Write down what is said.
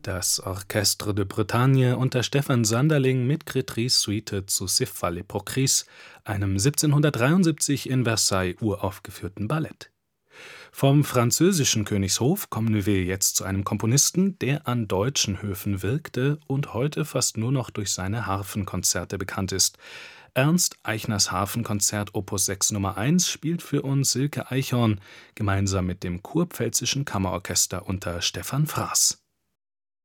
Das Orchestre de Bretagne unter Stefan Sanderling mit Chrétien-Suite zu Siffa l'Hypocrisie, einem 1773 in Versailles uraufgeführten Ballett. Vom französischen Königshof kommen wir jetzt zu einem Komponisten, der an deutschen Höfen wirkte und heute fast nur noch durch seine Harfenkonzerte bekannt ist. Ernst Eichners Harfenkonzert Opus 6 Nr. 1 spielt für uns Silke Eichhorn gemeinsam mit dem Kurpfälzischen Kammerorchester unter Stefan Fraß.